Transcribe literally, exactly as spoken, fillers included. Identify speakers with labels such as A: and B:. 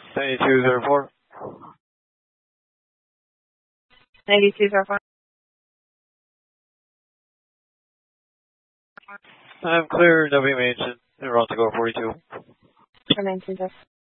A: ninety-two zero four.
B: ninety-two zero four.
A: I'm clear, W Mansion, and we're on to go forty-two.
B: For nineteen zero four.